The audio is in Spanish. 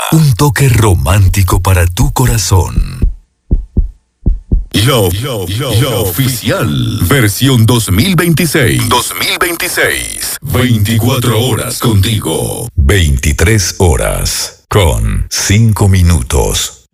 Un toque romántico para tu corazón. Lo oficial. Versión 2026. 24 horas contigo. 23 horas con 5 minutos.